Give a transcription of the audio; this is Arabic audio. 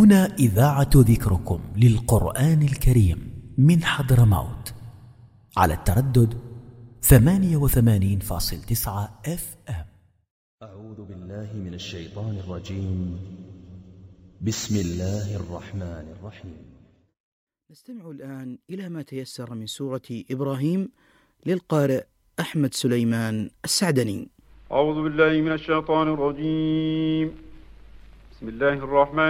هنا إذاعة ذكركم للقرآن الكريم من حضرموت على التردد 88.9 FM. أعوذ بالله من الشيطان الرجيم. بسم الله الرحمن الرحيم. نستمع الآن إلى ما تيسر من سورة إبراهيم للقارئ أحمد سليمان السعدني. أعوذ بالله من الشيطان الرجيم. بسم الله الرحمن